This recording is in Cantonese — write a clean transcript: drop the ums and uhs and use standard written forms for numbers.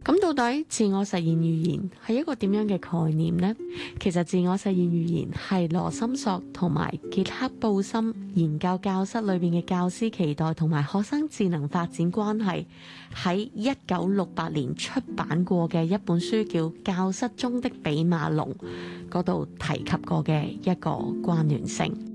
咁到底自我實現預言係一個點樣嘅概念呢？其實自我實現預言係羅森索同埋傑克布森研究教室裏邊嘅教師期待同埋學生智能發展關係，喺1968年出版過嘅一本書叫《教室中的比馬龍》嗰度提及過嘅一個關聯性。